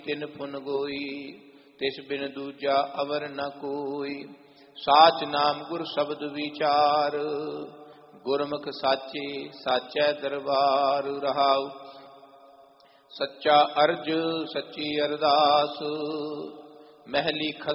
ਤਿਨ ਪੁਨ ਗੋਈ, ਤਿਸ ਬਿਨ ਦੂਜਾ ਅਵਰ ਨ ਕੋਈ। ਸਾਚ ਨਾਮ ਗੁਰ ਸ਼ਬਦ ਵਿਚਾਰ, ਗੁਰਮੁਖ ਸਾਚੇ ਸਾਚੈ ਦਰਬਾਰ ਰਹਾਉ। ਸੱਚਾ ਅਰਜ ਸੱਚੀ ਅਰਦਾਸ, ਮਹਿਲੀ